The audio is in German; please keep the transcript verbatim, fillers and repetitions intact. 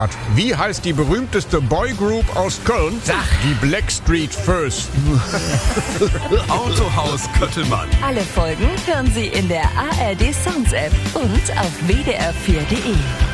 Wie heißt die berühmteste Boygroup aus Köln? Sag. Die Blackstreet First. Autohaus Köttelmann. Alle Folgen hören Sie in der A R D Sounds App und auf w d r vier punkt de.